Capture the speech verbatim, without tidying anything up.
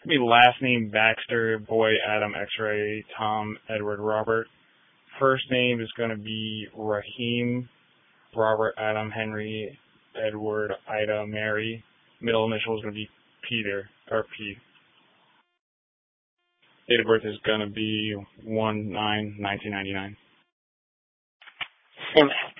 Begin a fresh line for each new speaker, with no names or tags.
Be last name Baxter, boy Adam X-ray, Tom Edward Robert. First name is going to be Raheem, Robert Adam Henry, Edward Ida Mary. Middle initial is going to be Peter, or P. Date of birth is going to be one nine nineteen ninety-nine.
Amen.